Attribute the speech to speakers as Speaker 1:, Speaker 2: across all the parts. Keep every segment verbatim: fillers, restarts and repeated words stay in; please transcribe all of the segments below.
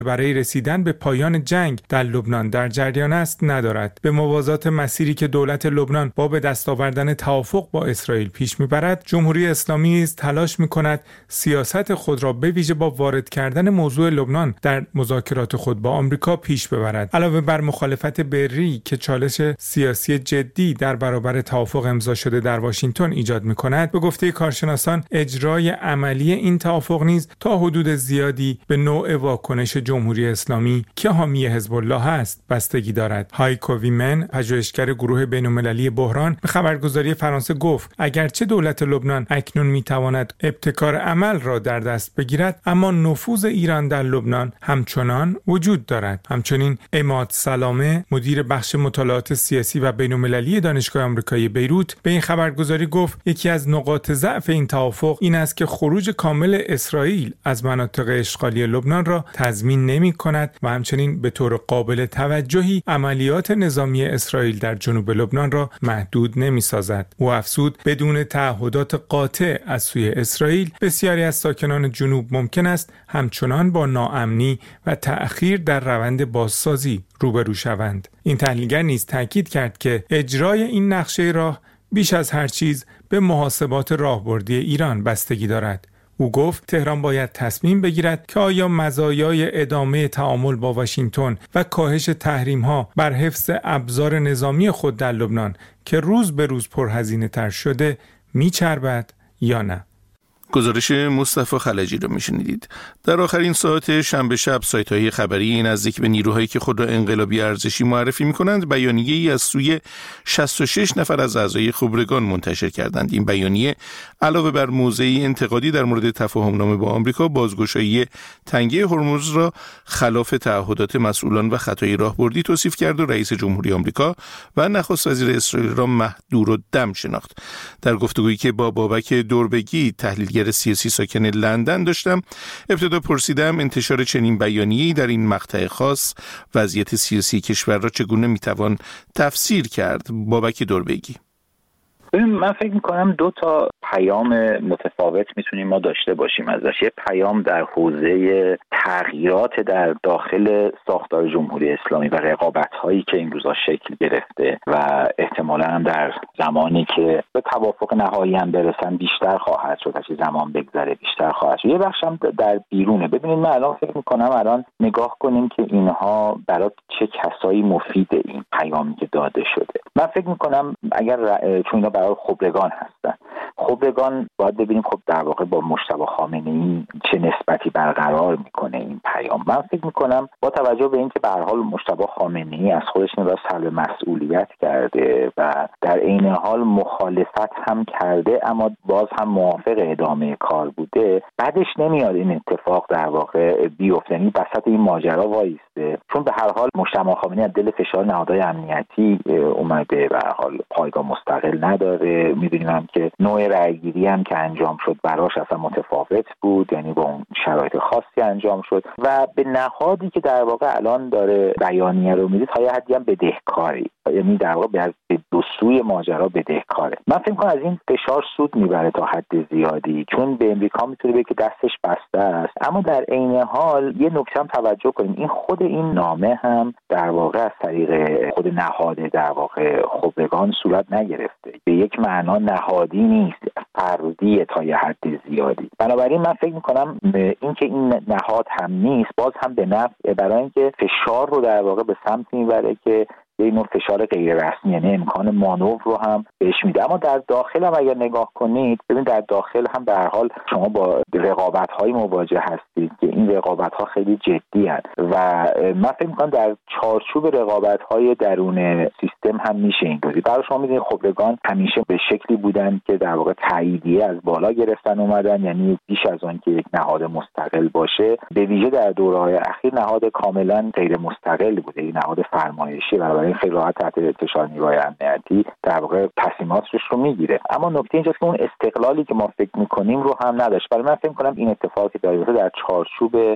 Speaker 1: برای رسیدن به پایان جنگ در لبنان در جریان است ندارد. به موازات مسیری که دولت لبنان با به دست آوردن توافق با اسرائیل پیش میبرد، جمهوری اسلامی نیز تلاش میکند سیاست خود را به ویژه با وارد کردن موضوع لبنان در مذاکرات خود با آمریکا پیش ببرد. علاوه بر مخالفت بری که چالش سیاسی جدی در برابر توافق امضا شده در واشنگتن ایجاد میکند، به گفته کارشناسان اجرای عملی این توافق نیز تا حدود زیادی به نوع واکنش جمهوری اسلامی که حامی حزب الله است بستگی دارد. هایکو ویمن، پژوهشگر گروه بین‌المللی بحران، به خبرگزاری فرانسه گفت اگرچه دولت لبنان اکنون میتواند ابتکار عمل را در دست بگیرد، اما نفوذ ایران در لبنان همچنان وجود دارد. همچنین عماد سلامه، مدیر بخش مطالعات سیاسی و بین‌المللی دانشگاه آمریکایی بیروت، به این خبرگزاری گفت یکی از نقاط ضعف این توافق این است که خروج کامل اسرائیل از مناطق اشغالی لبنان را تضمین نمی کند و همچنین به طور قابل توجهی عملیات نظامی اسرائیل در جنوب لبنان را محدود نمی سازد. او افزود بدون تعهدات قاطع از سوی اسرائیل بسیاری از ساکنان جنوب ممکن است همچنان با ناامنی و تأخیر در روند بازسازی روبرو شوند. این تحلیلگر نیز تاکید کرد که اجرای این نقشه راه بیش از هر چیز به محاسبات راهبردی ایران بستگی دارد. او گفت تهران باید تصمیم بگیرد که آیا مزایای ادامه تعامل با واشنگتن و کاهش تحریم‌ها بر حفظ ابزار نظامی خود در لبنان که روز به روز پرهزینه تر شده میچربد یا نه.
Speaker 2: گزارش مصطفی خلجی رو میشنیدید. در آخرین ساعت شنبه شب سایت‌های خبری نزدیک به نیروهایی که خود را انقلابی ارزشی معرفی می‌کنند بیانیه‌ای از سوی شصت و شش نفر از اعضای خبرگان منتشر کردند. این بیانیه علاوه بر موضعی انتقادی در مورد تفاهم‌نامه با آمریکا، بازگشایی تنگه هرمز را خلاف تعهدات مسئولان و خطای راهبردی توصیف کرد و رئیس جمهوری آمریکا و نخست وزیر اسرائیل را مهدور و دم شناخت. در گفتگویی که با بابک دوربگی تحلیلگر سیاسی ساکن لندن داشتم، ابتدا پرسیدم انتشار چنین بیانیه‌ای در این مقطع خاص وضعیت سیاسی کشور را چگونه میتوان تفسیر کرد. بابک دوربگی:
Speaker 3: من فکر میکنم دو تا پیام متفاوت میتونیم ما داشته باشیم ازش. یه پیام در حوزه تغییرات در داخل ساختار جمهوری اسلامی و رقابت‌هایی که این روزا شکل گرفته و احتمالاً هم در زمانی که به توافق نهایی هم برسن بیشتر خواهد شد، هرچی زمان بگذره بیشتر خواهد شد. یه بخش هم در بیرونه. ببینید من الان فکر میکنم الان نگاه کنیم که اینها برای چه کسایی مفیده این پیامی که داده شده. من فکر میکنم اگر چون اینا برای خبرگان هستن، خبرگان باید ببینیم خب در واقع با مجتبی خامنه‌ای چه نسبتی برقرار میکنه این پیام. من فکر میکنم با توجه به اینکه به هر حال مجتبی خامنه‌ای از خودش نمی‌دونه سلب مسئولیت کرده و در عین حال مخالفت هم کرده اما باز هم موافق ادامه کار بوده، بعدش نمیاد این اتفاق در واقع بیفته، یعنی وسط این ماجرا وایسته، چون به هر حال مجتبی خامنه‌ای از دل فشار نهادهای امنیتی اومده، به هر حال پایگاه مستقل نداره. میدونیم هم که نوع رأیگیری هم که انجام شد براش اصلا متفاوت بود، یعنی با اون شرایط خاصی انجام شد و به نهادی که در واقع الان داره بیانیه رو میده تا یه حدی هم بدهکاری، یعنی در واقع به دو سوی ماجرا بدهکاره. من فکر می‌کنم از این فشار سود میبره تا حد زیادی، چون به امریکا میتونه بگه که دستش بسته است، اما در عین حال یه نکته هم توجه کنیم، این خود این نامه هم در واقع از طریق خود نهاد در واقع خبرگان صورت نگرفته، به یک معنا نهادی نیست، فردیه تا یه حد زیادی. بنابراین من فکر می‌کنم این که این نهاد هم نیست باز هم به نفع، برای اینکه فشار رو در واقع به سمت میبره که یه نوع فشار غیر رسمی، یعنی امکان مانور رو هم بهش میده. اما در داخل هم اگر نگاه کنید، ببین در داخل هم به هر حال شما با رقابت‌های مواجه هستید که این رقابت‌ها خیلی جدی هست و من فکر می‌کنم در چارچوب رقابت‌های درون سیستم هم میشه این دوری. برای شما می‌دونید خبرگان همیشه به شکلی بودن که در واقع تاییدیه از بالا گرفتن اومدن، یعنی بیش از آن که یک نهاد مستقل باشه، به ویژه در دوره‌های اخیر نهاد کاملاً غیر مستقل بوده، این نهاد فرمایشی برای خیلی راحت تحت فشار نیروهای امنیتی در واقع تصمیماتش رو میگیره. اما نکته اینجاست که اون استقلالی که ما فکر میکنیم رو هم نداشت. برای من فکر میکنم این اتفاقی که داره در چارچوب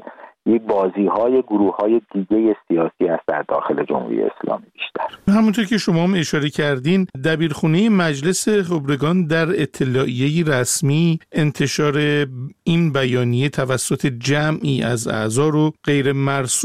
Speaker 3: یک بازی های گروه های دیگه سیاسی است در داخل جمهوری اسلامی بیشتر.
Speaker 2: همونطور که شما هم اشاره کردین، دبیرخونه مجلس خبرگان در اطلاعیه‌ای رسمی انتشار این بیانیه توسط جمعی از اعضا رو غیر مرسوم